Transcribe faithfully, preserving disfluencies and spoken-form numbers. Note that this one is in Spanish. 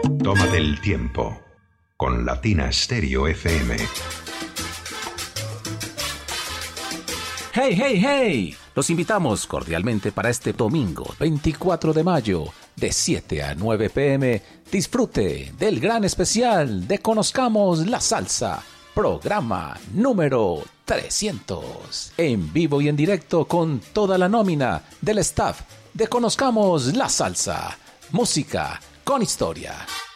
Tómate el tiempo con Latina Stereo F M. ¡Hey, hey, hey! Los invitamos cordialmente para este domingo veinticuatro de mayo de siete a nueve pm. Disfrute del gran especial de Conozcamos la Salsa, programa número trescientos. En vivo y en directo con toda la nómina del staff de Conozcamos la Salsa. Música con historia.